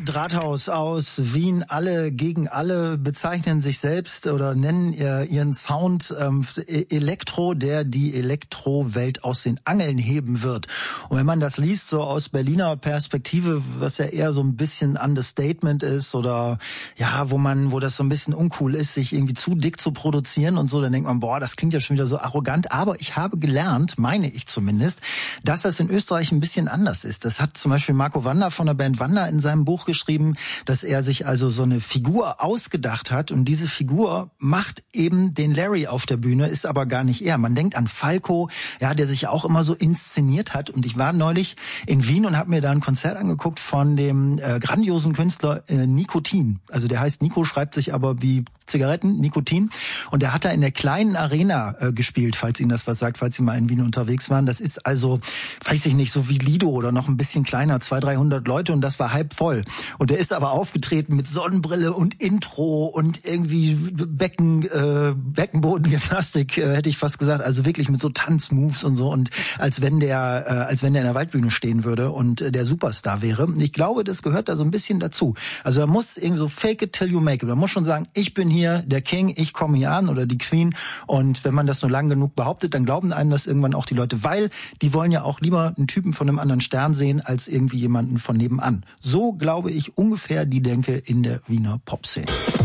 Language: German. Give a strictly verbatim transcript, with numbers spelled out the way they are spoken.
Drahthaus aus Wien. Alle gegen alle bezeichnen sich selbst oder nennen ihren Sound ähm, Elektro, der die Elektrowelt aus den Angeln heben wird. Und wenn man das liest, so aus Berliner Perspektive, was ja eher so ein bisschen Understatement ist oder ja, wo man, wo das so ein bisschen uncool ist, sich irgendwie zu dick zu produzieren und so, dann denkt man, boah, das klingt ja schon wieder so arrogant. Aber ich habe gelernt, meine ich zumindest, dass das in Österreich ein bisschen anders ist. Das hat zum Beispiel Marco Wander von der Band Wander in seinem Buch geschrieben, dass er sich also so eine Figur ausgedacht hat und diese Figur macht eben den Larry auf der Bühne, ist aber gar nicht er. Man denkt an Falco, ja, der sich ja auch immer so inszeniert hat und ich war neulich in Wien und habe mir da ein Konzert angeguckt von dem äh, grandiosen Künstler äh, Nikotin. Also der heißt Nico, schreibt sich aber wie Zigaretten, Nikotin. Und der hat da in der kleinen Arena äh, gespielt, falls Ihnen das was sagt, falls Sie mal in Wien unterwegs waren. Das ist also, weiß ich nicht, so wie Lido oder noch ein bisschen kleiner, zweihundert, dreihundert Leute und das war halb voll. Und der ist aber aufgetreten mit Sonnenbrille und Intro und irgendwie Becken, äh, Beckenbodengymnastik, äh, hätte ich fast gesagt. Also wirklich mit so Tanzmoves und so und als wenn der, äh, als wenn der in der Waldbühne stehen würde und äh, der Superstar wäre. Ich glaube, das gehört da so ein bisschen dazu. Also er muss irgendwie so fake it till you make it. Man muss schon sagen, ich bin hier der King, ich komme hier an oder die Queen. Und wenn man das nur lang genug behauptet, dann glauben einem das irgendwann auch die Leute, weil die wollen ja auch lieber einen Typen von einem anderen Stern sehen, als irgendwie jemanden von nebenan. So glaube ich ungefähr die Denke in der Wiener Popszene.